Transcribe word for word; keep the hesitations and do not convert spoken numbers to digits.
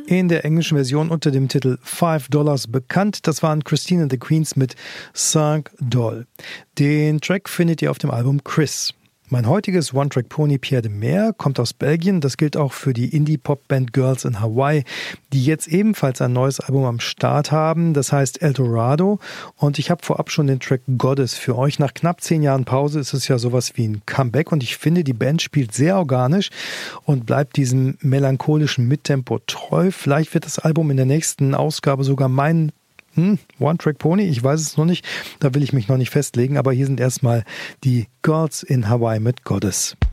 in der englischen Version unter dem Titel Five Dollars bekannt. Das waren Christine and the Queens mit Cinq Dollars. Den Track findet ihr auf dem Album Chris. Mein heutiges One-Track-Pony Pierre de Meer kommt aus Belgien. Das gilt auch für die Indie-Pop-Band Girls in Hawaii, die jetzt ebenfalls ein neues Album am Start haben. Das heißt El Dorado. Und ich habe vorab schon den Track Goddess für euch. Nach knapp zehn Jahren Pause ist es ja sowas wie ein Comeback. Und ich finde, die Band spielt sehr organisch und bleibt diesem melancholischen Mittempo treu. Vielleicht wird das Album in der nächsten Ausgabe sogar mein Hm, One-Track-Pony, ich weiß es noch nicht, da will ich mich noch nicht festlegen, aber hier sind erstmal die Girls in Hawaii mit Goddess.